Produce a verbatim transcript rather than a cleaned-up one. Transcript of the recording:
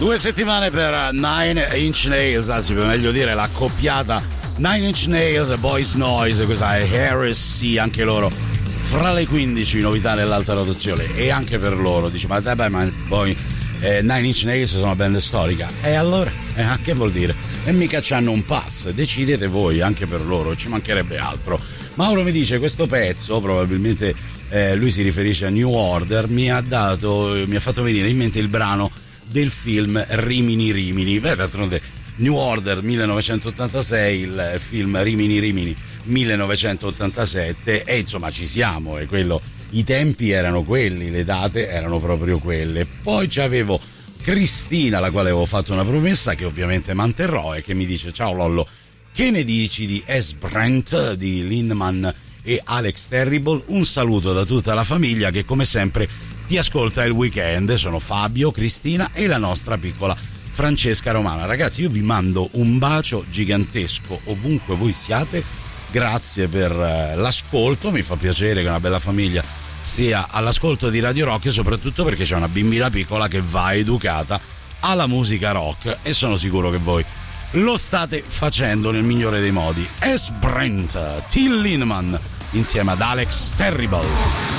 Due settimane per Nine Inch Nails, anzi per meglio dire la coppiata Nine Inch Nails e Boys Noise, questa è Heresy, anche loro fra le quindici novità nell'alta rotazione. E anche per loro dice, ma dai, ma poi eh, Nine Inch Nails sono una band storica, e allora eh, che vuol dire? E mica c'hanno un pass, decidete voi, anche per loro ci mancherebbe altro. Mauro mi dice, questo pezzo probabilmente eh, lui si riferisce a New Order, mi ha dato mi ha fatto venire in mente il brano del film Rimini Rimini. Beh, d'altronde New Order millenovecentottantasei, il film Rimini Rimini millenovecentottantasette, e insomma ci siamo, e quello, i tempi erano quelli, le date erano proprio quelle. Poi c'avevo Cristina, alla quale avevo fatto una promessa che ovviamente manterrò, e che mi dice: ciao Lollo, che ne dici di S. Brent di Lindemann e Alex Terrible? Un saluto da tutta la famiglia che come sempre ti ascolta il weekend. Sono Fabio, Cristina e la nostra piccola Francesca Romana. Ragazzi, io vi mando un bacio gigantesco ovunque voi siate, grazie per l'ascolto, mi fa piacere che una bella famiglia sia all'ascolto di Radio Rock, e soprattutto perché c'è una bambina piccola che va educata alla musica rock, e sono sicuro che voi lo state facendo nel migliore dei modi. S. Brent, Till Lindemann insieme ad Alex Terrible.